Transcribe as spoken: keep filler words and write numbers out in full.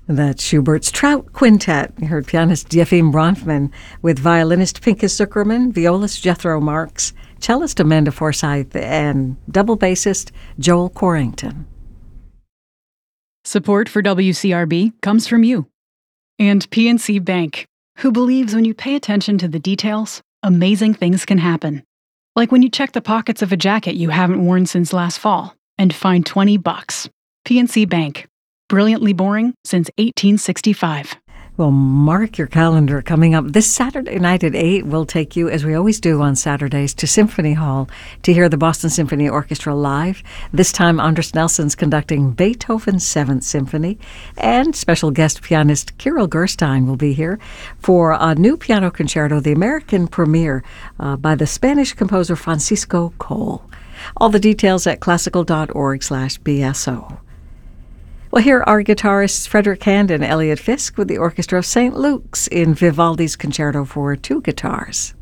That's Schubert's Trout Quintet. You heard pianist Yefim Bronfman with violinist Pinchas Zuckerman, violist Jethro Marks, cellist Amanda Forsyth, and double bassist Joel Corrington. Support for W C R B comes from you and P N C Bank, who believes when you pay attention to the details, amazing things can happen. Like when you check the pockets of a jacket you haven't worn since last fall and find twenty bucks. P N C Bank. Brilliantly boring since eighteen sixty-five. Well, mark your calendar. Coming up this Saturday night at eight, we'll take you, as we always do on Saturdays, to Symphony Hall to hear the Boston Symphony Orchestra live. This time, Andras Nelson's conducting Beethoven's Seventh Symphony, and special guest pianist Kirill Gerstein will be here for a new piano concerto, the American premiere uh, by the Spanish composer Francisco Cole. All the details at classical.org slash BSO. Well, here are guitarists Frederick Hand and Elliot Fisk with the Orchestra of Saint Luke's in Vivaldi's Concerto for Two Guitars.